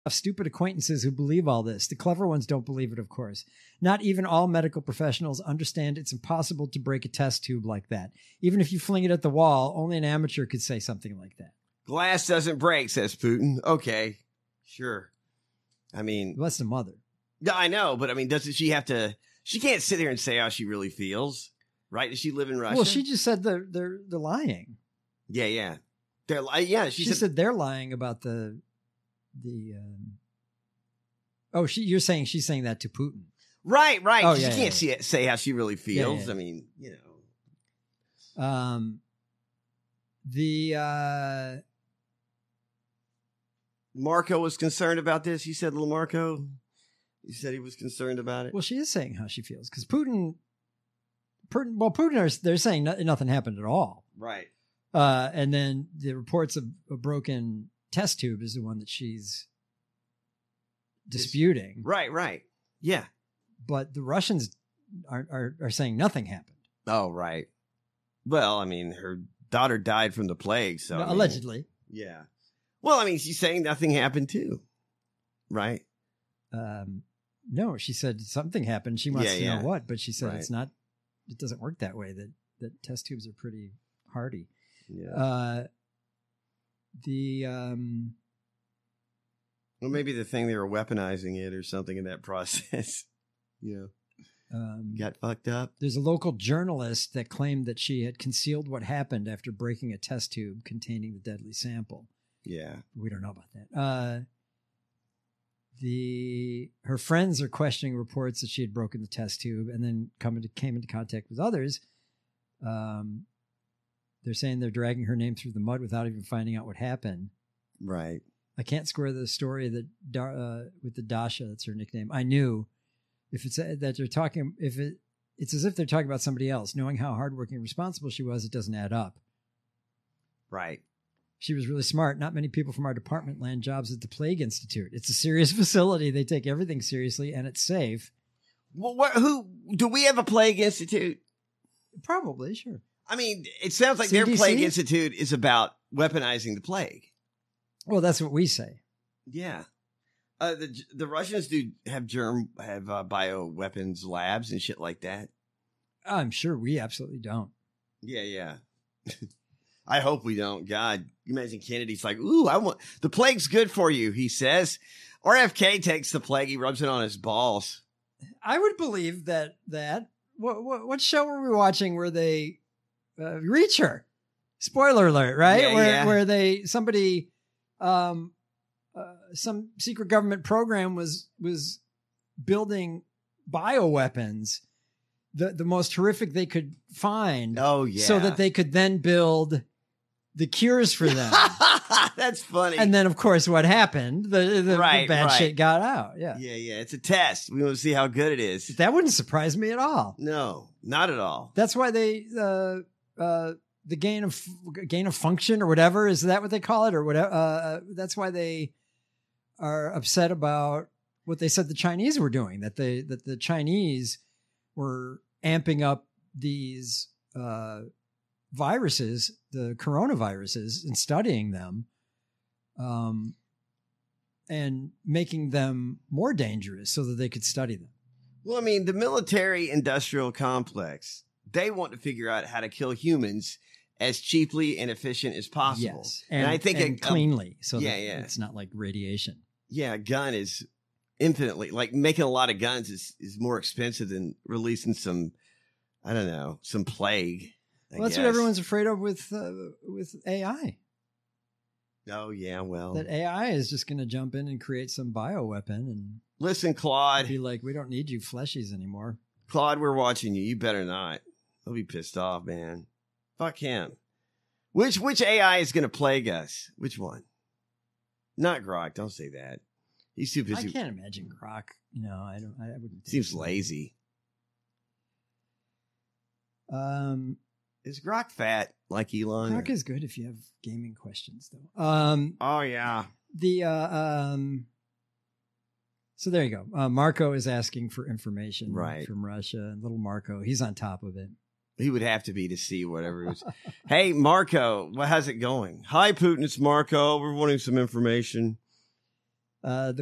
stupid acquaintances who believe all this. The clever ones don't believe it, of course. Not even all medical professionals understand it's impossible to break a test tube like that. Even if you fling it at the wall, only an amateur could say something like that. Glass doesn't break, says Putin. Okay, sure. I mean, Well, that's the mother. yeah, I know, but I mean, doesn't she have to? She can't sit here and say how she really feels, right? Does she live in Russia? Well, she just said they're lying. yeah. Yeah, She said they're lying about you're saying she's saying that to Putin. right. Oh, She yeah, can't say how she really feels. Yeah. I mean, you know. Marco was concerned about this. You said, little Marco. You said he was concerned about it. Well, she is saying how she feels because Putin, they're saying nothing happened at all. Right. And then the reports of a broken test tube is the one that she's disputing. Right. Yeah. But the Russians are saying nothing happened. Oh, right. Well, I mean, her daughter died from the plague, so No, I mean, allegedly. yeah. Well, I mean, she's saying nothing happened too, right? No, she said something happened. She wants to know what, but she said Right. it's not. It doesn't work that way. That test tubes are pretty hardy. Yeah. Well, maybe the thing they were weaponizing it or something in that process. Got fucked up. There's a local journalist that claimed that she had concealed what happened after breaking a test tube containing the deadly sample. Yeah. We don't know about that. Her friends are questioning reports that she had broken the test tube and then came into contact with others. They're saying they're dragging her name through the mud without even finding out what happened. Right. I can't square the story that with the Dasha, that's her nickname. I knew if it's that they're talking, it's as if they're talking about somebody else. Knowing how hardworking and responsible she was, it doesn't add up. Right. She was really smart. Not many people from our department land jobs at the Plague Institute. It's a serious facility. They take everything seriously, and it's safe. Well, who do we have a Plague Institute? Probably, sure. I mean, it sounds like CDC? their Plague Institute is about weaponizing the plague. Well, that's what we say. Yeah. The Russians have bioweapons labs and shit like that. I'm sure we absolutely don't. Yeah. I hope we don't. God, you imagine Kennedy's like, ooh, the plague's good for you, he says. RFK takes the plague, he rubs it on his balls. I would believe that. What show were we watching where they Reacher? Spoiler alert, right? Yeah, where somebody some secret government program was building bioweapons, the most horrific they could find. Oh yeah, so that they could then build the cures for them. That's funny. And then, of course, what happened? The bad shit got out. Yeah. It's a test. We want to see how good it is. That wouldn't surprise me at all. No, not at all. That's why they the gain of function or whatever, is that what they call it or whatever? That's why they are upset about what they said the Chinese were doing. That the Chinese were amping up these viruses, the coronaviruses, and studying them, and making them more dangerous so that they could study them. Well, I mean, the military-industrial complex, they want to figure out how to kill humans as cheaply and efficient as possible. Yes, and I think cleanly, so that it's not like radiation. Yeah, a gun is infinitely, like making a lot of guns is more expensive than releasing some plague. Well, that's what everyone's afraid of with AI. Oh, yeah, well. That AI is just going to jump in and create some bioweapon and... Listen, Claude. Be like, we don't need you fleshies anymore. Claude, we're watching you. You better not. He'll be pissed off, man. Fuck him. Which AI is going to plague us? Which one? Not Grok. Don't say that. He's too busy. I can't imagine Grok. I wouldn't. Seems lazy. Is Grok fat like Elon? Grok is good if you have gaming questions, though. Oh yeah. So there you go. Marco is asking for information right. from Russia. And little Marco, he's on top of it. He would have to be to see whatever it was. Hey, Marco, how's it going? Hi, Putin. It's Marco. We're wanting some information. the